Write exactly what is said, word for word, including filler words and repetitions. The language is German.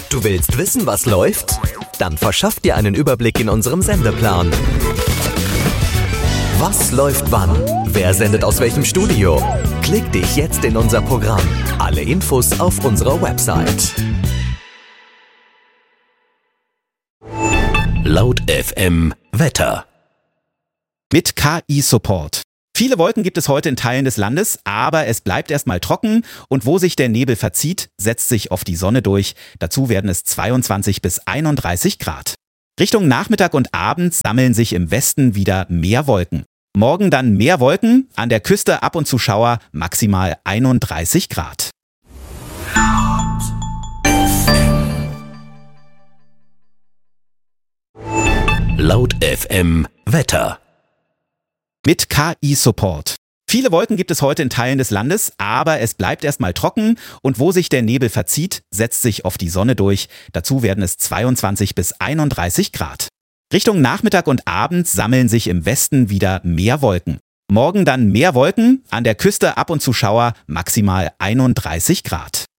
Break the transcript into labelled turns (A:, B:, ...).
A: Du willst wissen, was läuft? Dann verschaff dir einen Überblick in unserem Sendeplan. Was läuft wann? Wer sendet aus welchem Studio? Klick dich jetzt in unser Programm. Alle Infos auf unserer Website. Laut F M Wetter.
B: Mit K I-Support. Viele Wolken gibt es heute in Teilen des Landes, aber es bleibt erstmal trocken und wo sich der Nebel verzieht, setzt sich oft die Sonne durch. Dazu werden es zweiundzwanzig bis einunddreißig Grad. Richtung Nachmittag und Abend sammeln sich im Westen wieder mehr Wolken. Morgen dann mehr Wolken, an der Küste ab und zu Schauer, maximal einunddreißig Grad.
A: Laut F M Wetter.
B: Mit K I-Support. Viele Wolken gibt es heute in Teilen des Landes, aber es bleibt erstmal trocken und wo sich der Nebel verzieht, setzt sich oft die Sonne durch. Dazu werden es zweiundzwanzig bis einunddreißig Grad. Richtung Nachmittag und Abend sammeln sich im Westen wieder mehr Wolken. Morgen dann mehr Wolken, an der Küste ab und zu Schauer, maximal einunddreißig Grad.